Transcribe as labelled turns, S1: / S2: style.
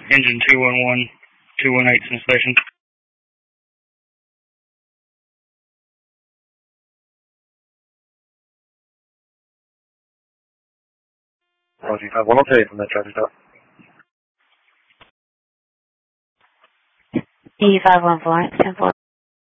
S1: Engine 211, 218 in station.
S2: Roger, 51, I'll tell you from that charge stop.
S3: E514, 10-4.